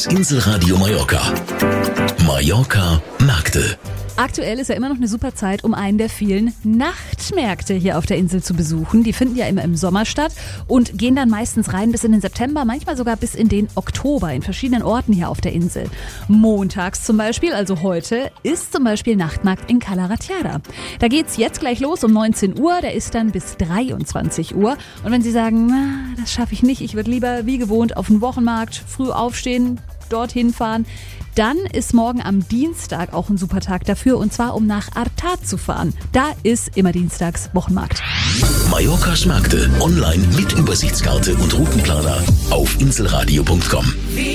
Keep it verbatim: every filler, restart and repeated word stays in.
Das Inselradio Mallorca. Mallorca Märkte. Aktuell ist ja immer noch eine super Zeit, um einen der vielen Nachtmärkte hier auf der Insel zu besuchen. Die finden ja immer im Sommer statt und gehen dann meistens rein bis in den September, manchmal sogar bis in den Oktober in verschiedenen Orten hier auf der Insel. Montags zum Beispiel, also heute, ist zum Beispiel Nachtmarkt in Cala Ratjada. Da geht's jetzt gleich los um neunzehn Uhr, der ist dann bis dreiundzwanzig Uhr. Und wenn Sie sagen, na, das schaffe ich nicht, ich würde lieber wie gewohnt auf den Wochenmarkt früh aufstehen, dorthin fahren, dann ist morgen am Dienstag auch ein super Tag dafür, und zwar um nach Artat zu fahren. Da ist immer dienstags Wochenmarkt. Mallorcas Märkte online mit Übersichtskarte und Routenplaner auf inselradio punkt com.